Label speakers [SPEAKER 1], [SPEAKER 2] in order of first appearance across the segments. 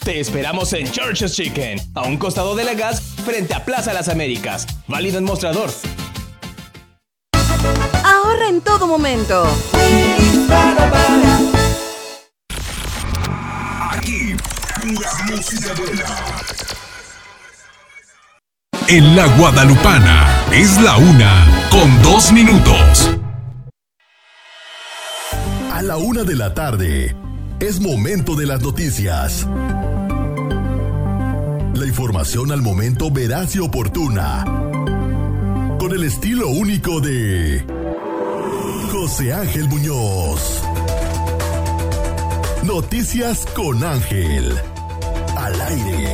[SPEAKER 1] Te esperamos en Church's Chicken, a un costado de la gas, frente a Plaza Las Américas. Válido en mostrador.
[SPEAKER 2] Ahorra en todo momento.
[SPEAKER 3] Aquí, la música buena. En la Guadalupana, es la 1:02. A la 1 de la tarde, es momento de las noticias. La información al momento veraz y oportuna. Con el estilo único de José Ángel Muñoz. Noticias con Ángel. Al aire.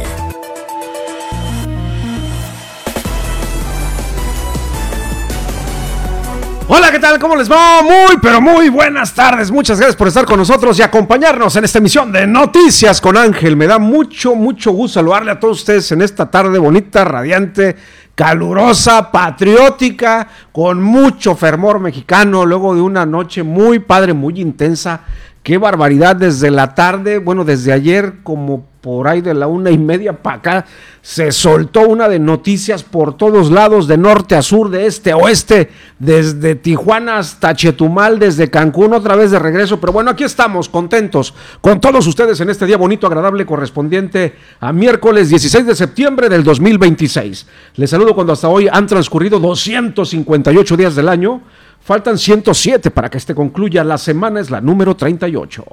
[SPEAKER 4] Hola, ¿qué tal? ¿Cómo les va? Muy, pero muy buenas tardes. Muchas gracias por estar con nosotros y acompañarnos en esta emisión de Noticias con Ángel. Me da mucho gusto saludarle a todos ustedes en esta tarde bonita, radiante, calurosa, patriótica, con mucho fervor mexicano, luego de una noche muy padre, muy intensa. Qué barbaridad, desde la tarde, bueno, desde ayer, como por ahí de la 1:30 para acá, se soltó una de noticias por todos lados, de norte a sur, de este a oeste, desde Tijuana hasta Chetumal, desde Cancún, otra vez de regreso. Pero bueno, aquí estamos, contentos con todos ustedes en este día bonito, agradable, correspondiente a miércoles 16 de septiembre del 2026. Les saludo cuando hasta hoy han transcurrido 258 días del año. Faltan 107 para que concluya la semana, es la número 38.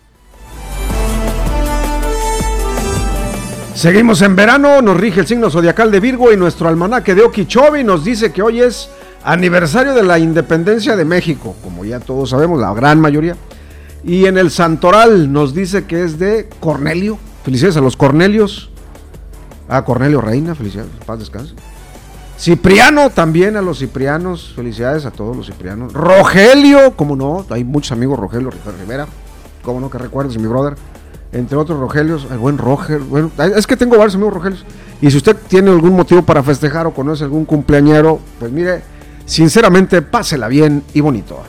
[SPEAKER 4] Seguimos en verano, nos rige el signo zodiacal de Virgo y nuestro almanaque de Okeechobee nos dice que hoy es aniversario de la independencia de México, como ya todos sabemos, la gran mayoría. Y en el santoral nos dice que es de Cornelio. Felicidades a los Cornelios. Cornelio Reina, felicidades, paz descanse. Cipriano, también a los ciprianos, felicidades a todos los ciprianos. Rogelio, como no, hay muchos amigos, Rogelio Rivera, como no, que recuerdes, mi brother. Entre otros Rogelios, el buen Roger, bueno, es que tengo varios amigos Rogelios. Y si usted tiene algún motivo para festejar o conoce algún cumpleañero, pues mire, sinceramente, pásela bien y bonito.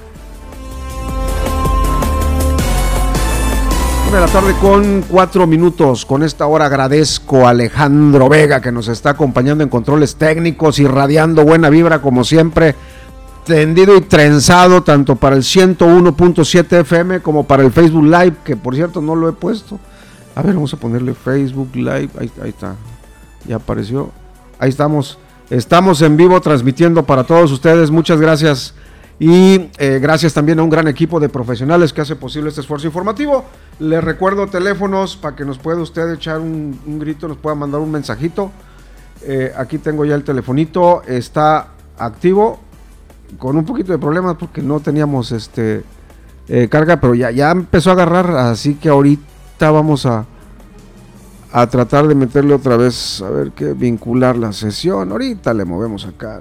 [SPEAKER 4] 1 de la tarde con 4 minutos. Con esta hora agradezco a Alejandro Vega que nos está acompañando en controles técnicos, irradiando buena vibra como siempre, tendido y trenzado tanto para el 101.7 FM como para el Facebook Live, que por cierto no lo he puesto. A ver, vamos a ponerle Facebook Live, ahí está, ya apareció, ahí estamos en vivo transmitiendo para todos ustedes, muchas gracias. Y gracias también a un gran equipo de profesionales que hace posible este esfuerzo informativo. Les recuerdo teléfonos para que nos pueda usted echar un grito, nos pueda mandar un mensajito. Aquí tengo ya el telefonito, está activo, con un poquito de problemas porque no teníamos carga, pero ya empezó a agarrar, así que ahorita vamos a tratar de meterle otra vez, a ver qué, vincular la sesión. Ahorita le movemos acá,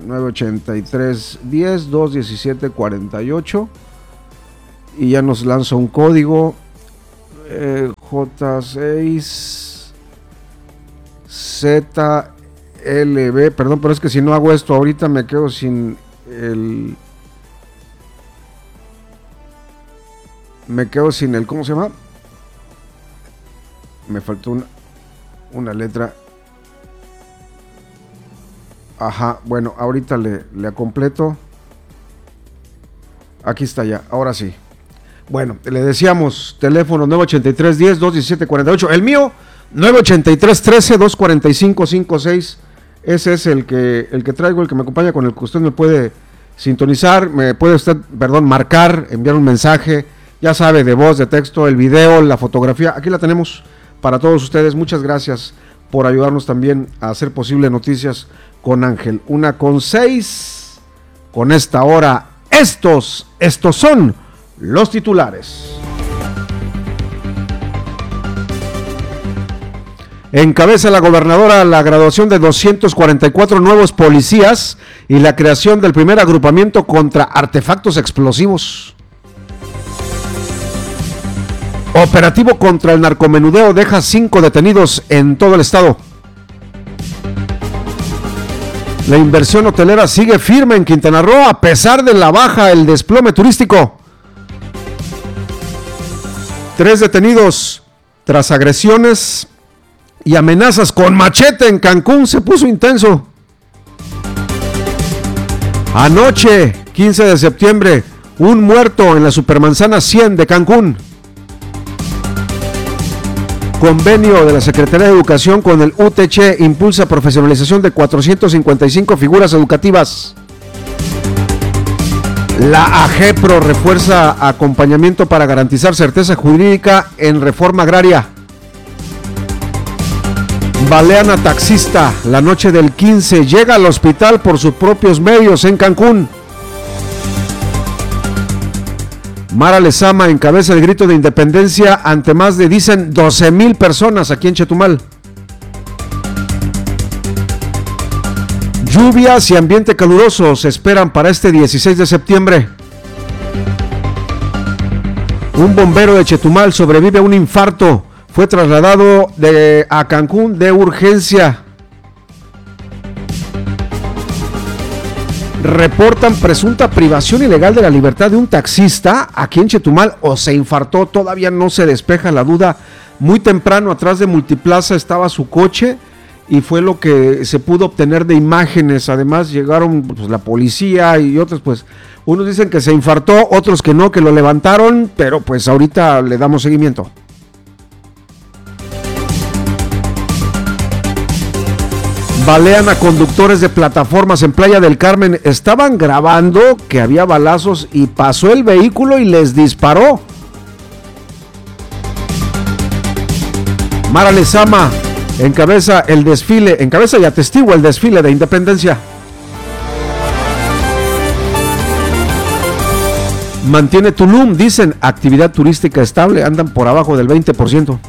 [SPEAKER 4] 983-10-217-48, y ya nos lanza un código, J6ZLB, perdón, pero es que si no hago esto ahorita me quedo sin el... ¿cómo se llama? Me faltó una letra. Ajá, bueno, ahorita le completo. Aquí está ya, ahora sí. Bueno, le decíamos, teléfono 983-10-217-48. El mío, 983-13-245-56. Ese es el que traigo, el que me acompaña, con el que usted me puede sintonizar, me puede usted, marcar, enviar un mensaje, ya sabe, de voz, de texto, el video, la fotografía. Aquí la tenemos para todos ustedes. Muchas gracias por ayudarnos también a hacer posible Noticias con Ángel. 1:06, con esta hora, estos son los titulares. Encabeza la gobernadora la graduación de 244 nuevos policías y la creación del primer agrupamiento contra artefactos explosivos. Operativo contra el narcomenudeo deja 5 detenidos en todo el estado. La inversión hotelera sigue firme en Quintana Roo a pesar de la baja el desplome turístico. 3 detenidos tras agresiones y amenazas con machete en Cancún se puso intenso. Anoche, 15 de septiembre, un muerto en la Supermanzana 100 de Cancún. Convenio de la Secretaría de Educación con el UTC impulsa profesionalización de 455 figuras educativas. La AGEPRO refuerza acompañamiento para garantizar certeza jurídica en reforma agraria. Balean a taxista la noche del 15, llega al hospital por sus propios medios en Cancún. Mara Lezama encabeza el grito de independencia ante más de, dicen, 12,000 personas aquí en Chetumal. Lluvias y ambiente caluroso se esperan para este 16 de septiembre. Un bombero de Chetumal sobrevive a un infarto. Fue trasladado a Cancún de urgencia. Reportan presunta privación ilegal de la libertad de un taxista aquí en Chetumal, o se infartó, todavía no se despeja la duda. Muy temprano, atrás de Multiplaza estaba su coche y fue lo que se pudo obtener de imágenes. Además llegaron pues, la policía y otros, pues unos dicen que se infartó, otros que no, que lo levantaron, pero pues ahorita le damos seguimiento. Balean a conductores de plataformas en Playa del Carmen. Estaban grabando que había balazos y pasó el vehículo y les disparó. Mara Lezama encabeza y atestigua el desfile de independencia. Mantiene Tulum, dicen, actividad turística estable, andan por abajo del 20%.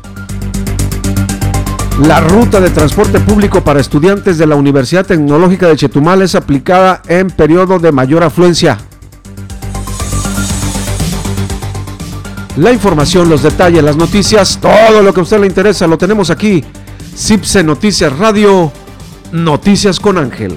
[SPEAKER 4] La ruta de transporte público para estudiantes de la Universidad Tecnológica de Chetumal es aplicada en periodo de mayor afluencia. La información, los detalles, las noticias, todo lo que a usted le interesa lo tenemos aquí. CIPSE Noticias Radio, Noticias con Ángel.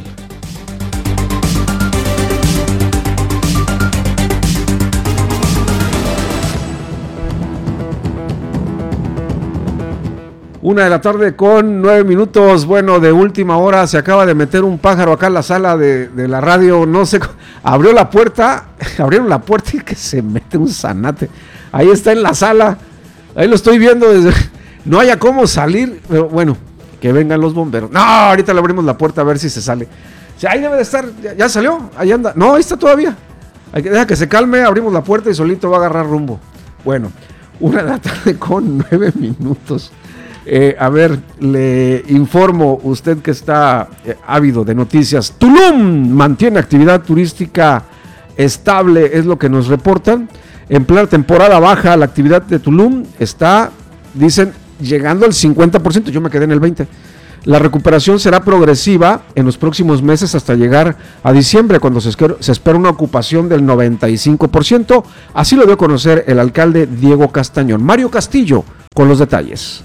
[SPEAKER 4] Una de la tarde con 9 minutos, bueno, de última hora, se acaba de meter un pájaro acá en la sala de la radio, no sé, abrieron la puerta y que se mete un zanate, ahí está en la sala, ahí lo estoy viendo, no haya cómo salir, pero bueno, que vengan los bomberos. No, ahorita le abrimos la puerta a ver si se sale. O sea, ahí debe de estar, ya salió, ahí anda, no, ahí está todavía, deja que se calme, abrimos la puerta y solito va a agarrar rumbo. Bueno, 1 de la tarde con 9 minutos. A ver, le informo, usted que está ávido de noticias. Tulum mantiene actividad turística estable, es lo que nos reportan. En plena temporada baja, la actividad de Tulum está, dicen, llegando al 50%, yo me quedé en el 20%. La recuperación será progresiva en los próximos meses hasta llegar a diciembre, cuando se espera una ocupación del 95%. Así lo dio a conocer el alcalde Diego Castañón. Mario Castillo con los detalles.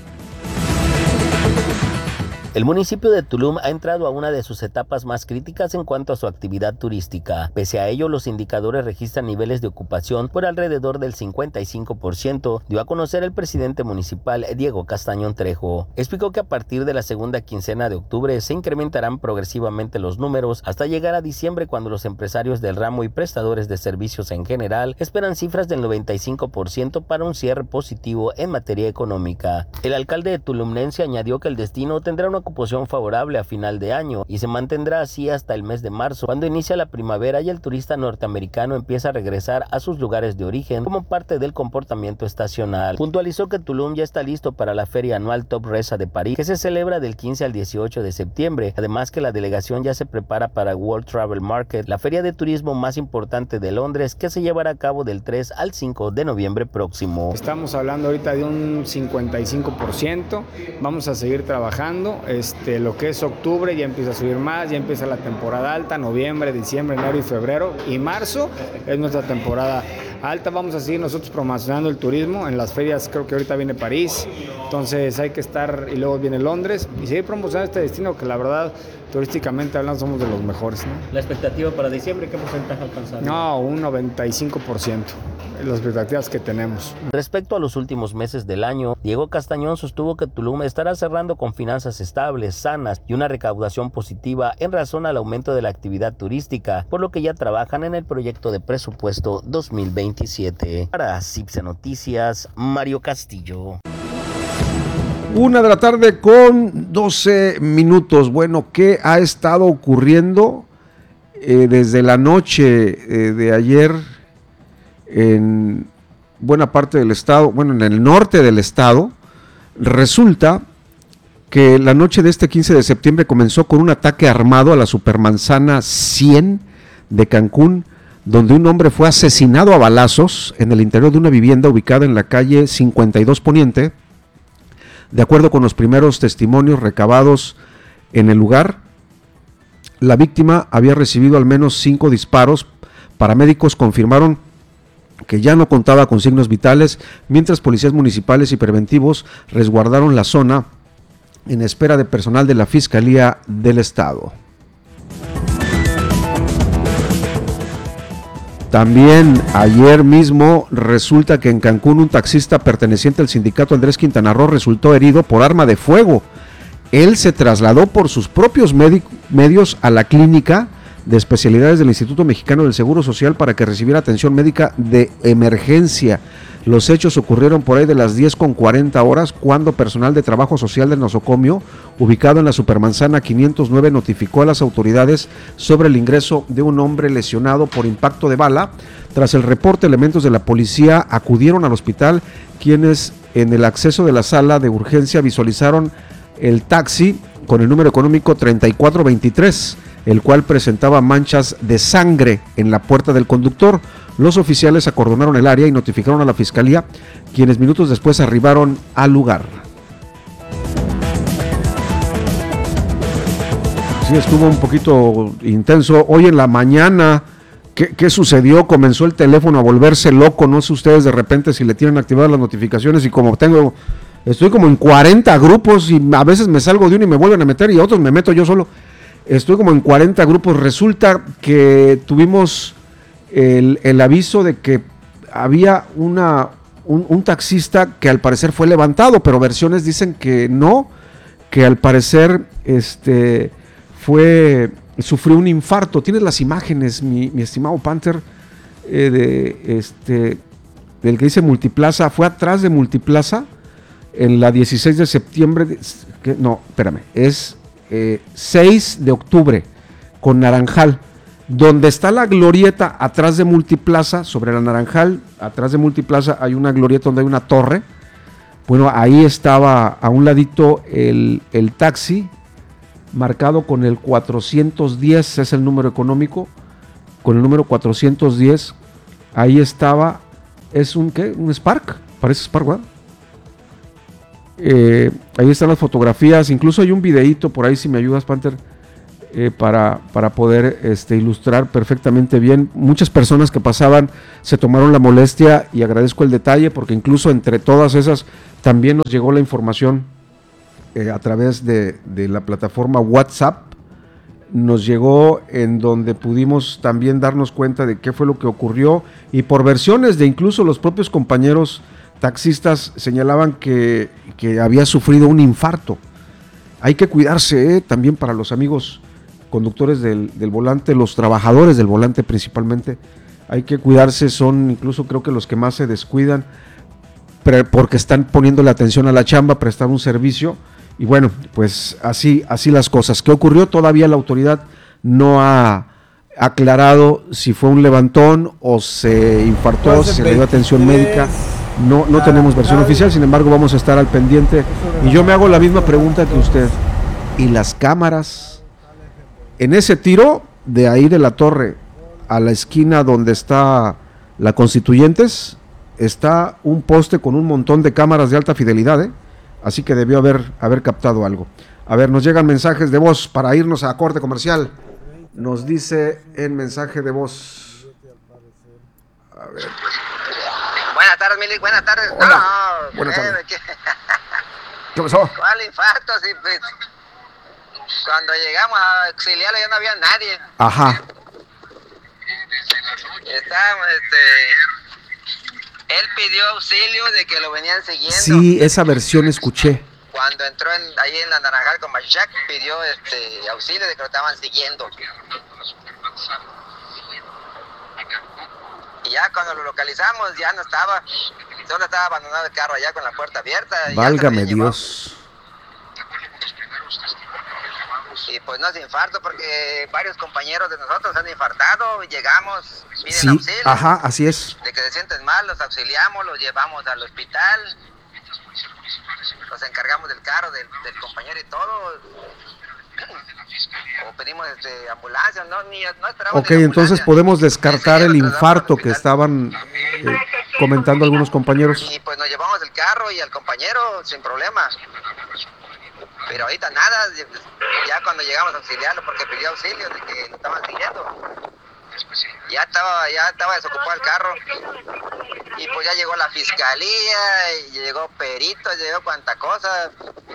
[SPEAKER 5] El municipio de Tulum ha entrado a una de sus etapas más críticas en cuanto a su actividad turística. Pese a ello, los indicadores registran niveles de ocupación por alrededor del 55%, dio a conocer el presidente municipal Diego Castañón Trejo. Explicó que a partir de la segunda quincena de octubre se incrementarán progresivamente los números hasta llegar a diciembre, cuando los empresarios del ramo y prestadores de servicios en general esperan cifras del 95% para un cierre positivo en materia económica. El alcalde tulumnense añadió que el destino tendrá una ocupación favorable a final de año y se mantendrá así hasta el mes de marzo, cuando inicia la primavera y el turista norteamericano empieza a regresar a sus lugares de origen como parte del comportamiento estacional. Puntualizó que Tulum ya está listo para la feria anual Top Resa de París, que se celebra del 15 al 18 de septiembre, además que la delegación ya se prepara para World Travel Market, la feria de turismo más importante de Londres, que se llevará a cabo del 3 al 5 de noviembre próximo.
[SPEAKER 6] Estamos hablando ahorita de un 55%, vamos a seguir trabajando. Lo que es octubre ya empieza a subir más, ya empieza la temporada alta, noviembre, diciembre, enero y febrero, y marzo es nuestra temporada alta. Vamos a seguir nosotros promocionando el turismo en las ferias. Creo que ahorita viene París, entonces hay que estar, y luego viene Londres, y seguir promocionando este destino que la verdad, turísticamente hablando, somos de los mejores, ¿no?
[SPEAKER 5] ¿La expectativa para diciembre qué porcentaje alcanzar?
[SPEAKER 6] No, un 95%. las expectativas que tenemos.
[SPEAKER 5] Respecto a los últimos meses del año, Diego Castañón sostuvo que Tulum estará cerrando con finanzas estables, sanas y una recaudación positiva en razón al aumento de la actividad turística, por lo que ya trabajan en el proyecto de presupuesto 2027. Para CIPSE Noticias, Mario Castillo.
[SPEAKER 4] 1:00 p.m. con 12 minutos. Bueno, ¿qué ha estado ocurriendo desde la noche de ayer en buena parte del estado? Bueno, en el norte del estado. Resulta que la noche de este 15 de septiembre comenzó con un ataque armado a la Supermanzana 100 de Cancún, donde un hombre fue asesinado a balazos en el interior de una vivienda ubicada en la calle 52 Poniente. De acuerdo con los primeros testimonios recabados en el lugar, la víctima había recibido al menos 5 disparos. Paramédicos confirmaron que ya no contaba con signos vitales, mientras policías municipales y preventivos resguardaron la zona en espera de personal de la Fiscalía del Estado. También ayer mismo resulta que en Cancún un taxista perteneciente al sindicato Andrés Quintana Roo resultó herido por arma de fuego. Él se trasladó por sus propios medios a la clínica de especialidades del Instituto Mexicano del Seguro Social para que recibiera atención médica de emergencia. Los hechos ocurrieron por ahí de las 10:40 cuando personal de trabajo social del nosocomio, ubicado en la Supermanzana 509, notificó a las autoridades sobre el ingreso de un hombre lesionado por impacto de bala. Tras el reporte, elementos de la policía acudieron al hospital, quienes en el acceso de la sala de urgencia visualizaron el taxi con el número económico 3423, el cual presentaba manchas de sangre en la puerta del conductor. Los oficiales acordonaron el área y notificaron a la fiscalía, quienes minutos después arribaron al lugar. Sí, estuvo un poquito intenso. Hoy en la mañana, ¿qué sucedió? Comenzó el teléfono a volverse loco. No sé ustedes de repente si le tienen activadas las notificaciones, y como estoy como en 40 grupos y a veces me salgo de uno y me vuelven a meter y a otros me meto yo solo. Estoy como en 40 grupos. Resulta que tuvimos el aviso de que había un taxista que al parecer fue levantado, pero versiones dicen que no, que al parecer sufrió un infarto. Tienes las imágenes, mi estimado Panther, del que dice Multiplaza. Fue atrás de Multiplaza en la 16 de septiembre, es 6 de octubre con Naranjal, donde está la glorieta atrás de Multiplaza. Sobre la Naranjal, atrás de Multiplaza hay una glorieta donde hay una torre. Bueno, ahí estaba a un ladito el taxi marcado con el 410, es el número económico, con el número 410. Ahí estaba, es un Spark, parece Spark, ¿verdad? Ahí están las fotografías, incluso hay un videíto por ahí, si me ayudas, Panther, para poder ilustrar perfectamente bien. Muchas personas que pasaban se tomaron la molestia, y agradezco el detalle, porque incluso entre todas esas también nos llegó la información a través de la plataforma WhatsApp. Nos llegó en donde pudimos también darnos cuenta de qué fue lo que ocurrió, y por versiones de incluso los propios compañeros taxistas señalaban que había sufrido un infarto. Hay que cuidarse también para los amigos conductores del volante, los trabajadores del volante principalmente. Hay que cuidarse, son incluso creo que los que más se descuidan, porque están poniéndole atención a la chamba, prestar un servicio. Y bueno, pues así las cosas. ¿Qué ocurrió? Todavía la autoridad no ha aclarado si fue un levantón o se infartó, si se le dio atención médica. No tenemos versión oficial, sin embargo vamos a estar al pendiente. Y yo me hago la misma pregunta que usted. ¿Y las cámaras? En ese tiro de ahí de la torre a la esquina donde está la Constituyentes, está un poste con un montón de cámaras de alta fidelidad, así que debió haber captado algo. A ver, nos llegan mensajes de voz para irnos a corte comercial. Nos dice en mensaje de voz. A ver.
[SPEAKER 7] Buenas tardes, Mili, buenas tardes.
[SPEAKER 4] Hola. Buenas tardes. ¿Qué pasó?
[SPEAKER 7] ¿Cuál infarto? Sí, pues, cuando llegamos a auxiliarlo ya no había nadie.
[SPEAKER 4] Ajá.
[SPEAKER 7] Estábamos, Él pidió auxilio de que lo venían siguiendo.
[SPEAKER 4] Sí, esa versión escuché.
[SPEAKER 7] Cuando entró ahí en la Naranjal con Machac, pidió auxilio de que lo estaban siguiendo. Y ya cuando lo localizamos ya no estaba, solo estaba abandonado el carro allá con la puerta abierta.
[SPEAKER 4] Válgame Dios.
[SPEAKER 7] Y pues no es infarto porque varios compañeros de nosotros han infartado, llegamos, piden
[SPEAKER 4] Sí,
[SPEAKER 7] auxilio.
[SPEAKER 4] ajá, así es.
[SPEAKER 7] De que se sienten mal, los auxiliamos, los llevamos al hospital, nos encargamos del carro, del compañero y todo. O pedimos ambulancia, no esperamos.
[SPEAKER 4] Ok, entonces podemos descartar el infarto que estaban comentando algunos compañeros.
[SPEAKER 7] Y pues nos llevamos el carro y al compañero sin problema. Pero ahorita nada, ya cuando llegamos a auxiliarlo, porque pidió auxilio de que lo estaban siguiendo. Ya estaba desocupado el carro. Y pues ya llegó la fiscalía, y llegó peritos, llegó cuanta cosa.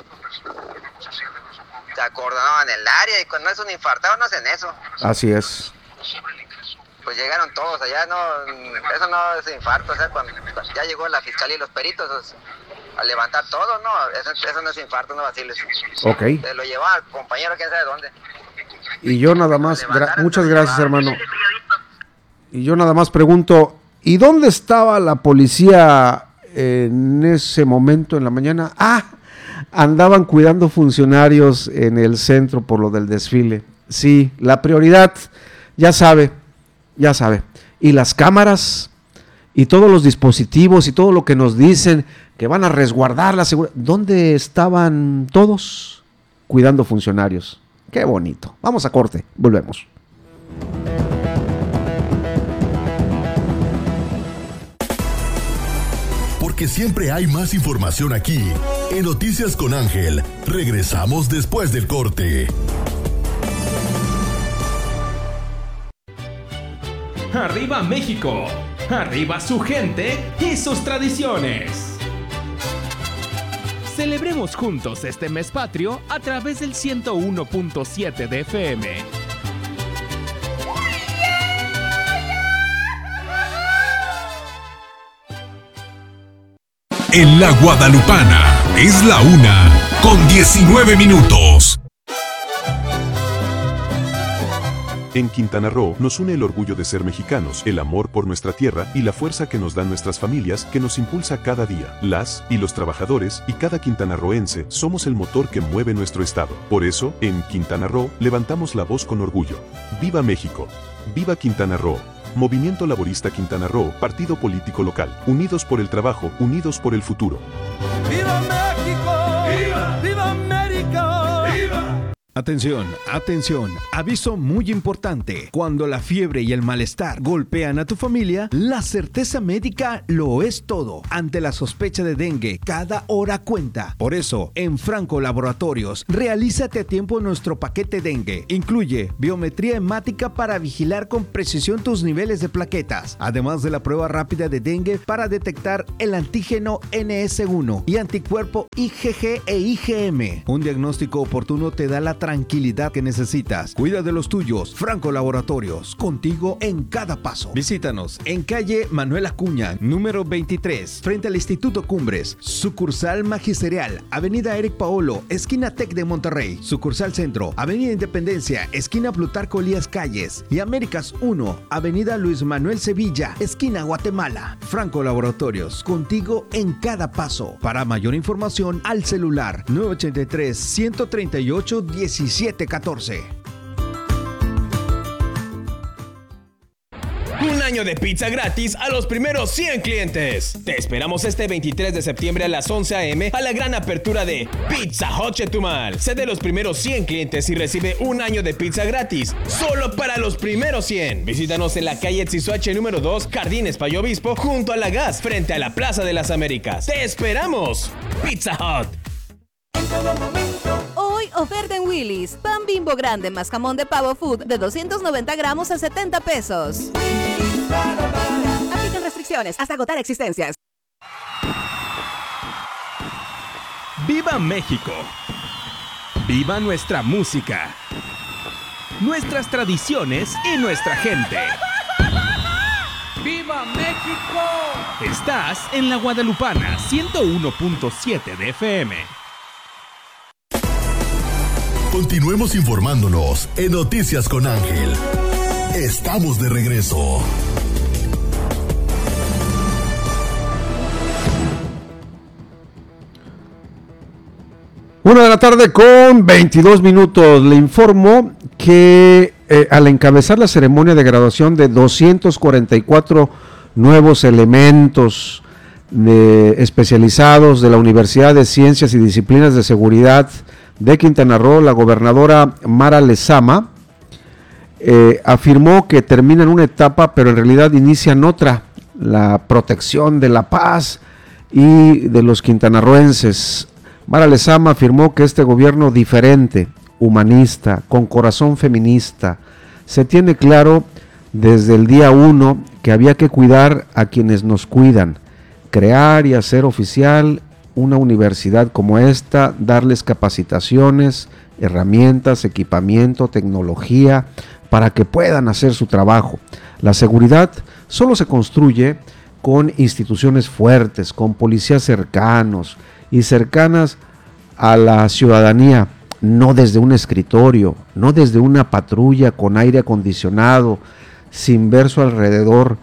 [SPEAKER 7] Se acordonaban el área y cuando es un infartado no hacen eso.
[SPEAKER 4] Así es.
[SPEAKER 7] Pues llegaron todos allá, eso no es infarto, o sea, cuando ya llegó la fiscalía y los peritos a levantar todo, no, eso no es infarto, no vaciles.
[SPEAKER 4] Ok.
[SPEAKER 7] Se lo llevó al compañero, quién sabe dónde.
[SPEAKER 4] Y yo nada más, muchas gracias, hermano. Y yo nada más pregunto, ¿y dónde estaba la policía en ese momento en la mañana? Andaban cuidando funcionarios en el centro por lo del desfile. Sí, la prioridad, ya sabe. Y las cámaras y todos los dispositivos y todo lo que nos dicen que van a resguardar la seguridad. ¿Dónde estaban todos? Cuidando funcionarios. Qué bonito. Vamos a corte, volvemos.
[SPEAKER 3] Porque siempre hay más información aquí. En Noticias con Ángel, regresamos después del corte.
[SPEAKER 1] ¡Arriba México! ¡Arriba su gente y sus tradiciones! Celebremos juntos este mes patrio a través del 101.7 de FM.
[SPEAKER 8] En la Guadalupana es la 1:19.
[SPEAKER 9] En Quintana Roo nos une el orgullo de ser mexicanos, el amor por nuestra tierra y la fuerza que nos dan nuestras familias que nos impulsa cada día. Las y los trabajadores y cada quintanarroense somos el motor que mueve nuestro estado. Por eso, en Quintana Roo levantamos la voz con orgullo. ¡Viva México! ¡Viva Quintana Roo! Movimiento Laborista Quintana Roo, partido político local. Unidos por el trabajo, unidos por el futuro.
[SPEAKER 10] ¡Viva México! ¡Viva! ¡Viva América! ¡Viva!
[SPEAKER 11] Atención, atención, aviso muy importante. Cuando la fiebre y el malestar golpean a tu familia, la certeza médica lo es todo. Ante la sospecha de dengue, cada hora cuenta. Por eso, en Franco Laboratorios, realízate a tiempo nuestro paquete dengue. Incluye biometría hemática para vigilar con precisión tus niveles de plaquetas, además de la prueba rápida de dengue para detectar el antígeno NS1 y anticuerpo IgG e IgM. Un diagnóstico oportuno te da la tranquilidad que necesitas. Cuida de los tuyos. Franco Laboratorios, contigo en cada paso. Visítanos en calle Manuel Acuña, número 23, frente al Instituto Cumbres. Sucursal Magisterial, avenida Eric Paolo, esquina Tec de Monterrey. Sucursal Centro, avenida Independencia, esquina Plutarco Elías Calles. Y Américas 1, avenida Luis Manuel Sevilla, esquina Guatemala. Franco Laboratorios, contigo en cada paso. Para mayor información, al celular 983-138-1714.
[SPEAKER 1] Un año de pizza gratis a los primeros 100 clientes. Te esperamos este 23 de septiembre a las 11 a.m. a la gran apertura de Pizza Hut Chetumal. Sé de los primeros 100 clientes y recibe un año de pizza gratis. Solo para los primeros 100. Visítanos en la calle Tzizuache número 2, Jardines Payo Obispo, junto a la Gas, frente a la Plaza de las Américas. ¡Te esperamos! Pizza Hut.
[SPEAKER 2] Hoy oferta en Willy's. Pan Bimbo grande más jamón de pavo food de 290 gramos a 70 pesos. Aplican restricciones hasta agotar existencias.
[SPEAKER 1] ¡Viva México! ¡Viva nuestra música! Nuestras tradiciones y nuestra gente.
[SPEAKER 10] ¡Viva México!
[SPEAKER 1] Estás en la Guadalupana 101.7 de FM.
[SPEAKER 3] Continuemos informándonos en Noticias con Ángel. Estamos de regreso.
[SPEAKER 4] Una de la tarde con 22 minutos. Le informo que al encabezar la ceremonia de graduación de 244 nuevos elementos especializados de la Universidad de Ciencias y Disciplinas de Seguridad de Quintana Roo, la gobernadora Mara Lezama afirmó que terminan una etapa, pero en realidad inician otra, la protección de la paz y de los quintanarroenses. Mara Lezama afirmó que este gobierno diferente, humanista, con corazón feminista, se tiene claro desde el día 1 que había que cuidar a quienes nos cuidan, crear y hacer oficial una universidad como esta, darles capacitaciones, herramientas, equipamiento, tecnología, para que puedan hacer su trabajo. La seguridad solo se construye con instituciones fuertes, con policías cercanos y cercanas a la ciudadanía, no desde un escritorio, no desde una patrulla con aire acondicionado, sin ver su alrededor.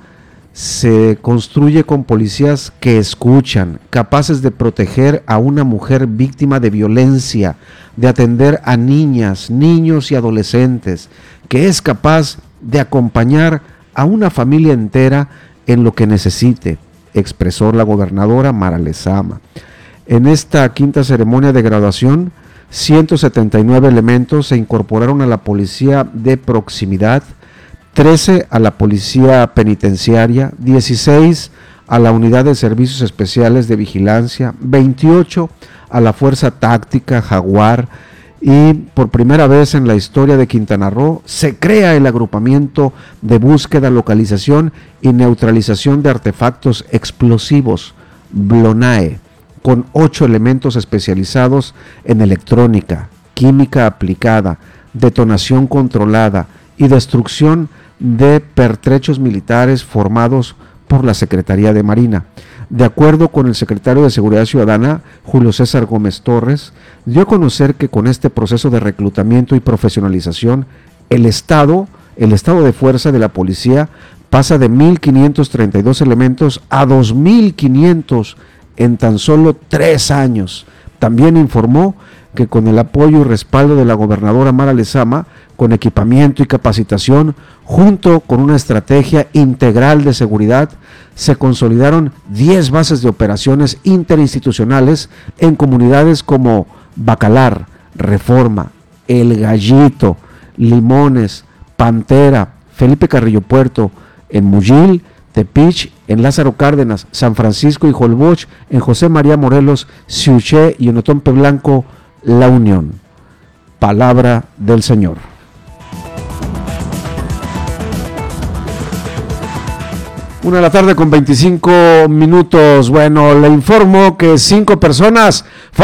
[SPEAKER 4] Se construye con policías que escuchan, capaces de proteger a una mujer víctima de violencia, de atender a niñas, niños y adolescentes, que es capaz de acompañar a una familia entera en lo que necesite, expresó la gobernadora Mara Lezama. En esta quinta ceremonia de graduación, 179 elementos se incorporaron a la policía de proximidad, 13 a la policía penitenciaria, 16 a la unidad de servicios especiales de vigilancia, 28 a la fuerza táctica Jaguar, y por primera vez en la historia de Quintana Roo se crea el agrupamiento de búsqueda, localización y neutralización de artefactos explosivos, BLONAE, con 8 elementos especializados en electrónica, química aplicada, detonación controlada y destrucción de pertrechos militares formados por la Secretaría de Marina. De acuerdo con el secretario de Seguridad Ciudadana, Julio César Gómez Torres, dio a conocer que con este proceso de reclutamiento y profesionalización, el estado de fuerza de la policía pasa de 1,532 elementos a 2,500 en tan solo 3 años. También informó que con el apoyo y respaldo de la gobernadora Mara Lezama, con equipamiento y capacitación, junto con una estrategia integral de seguridad, se consolidaron 10 bases de operaciones interinstitucionales en comunidades como Bacalar, Reforma, El Gallito, Limones, Pantera, Felipe Carrillo Puerto, en Muyil, Tepic, en Lázaro Cárdenas, San Francisco y Holbox, en José María Morelos, Siuché y en Otompe Blanco, La Unión. Palabra del Señor. Una de la tarde con 25 minutos. Bueno, le informo que 5 personas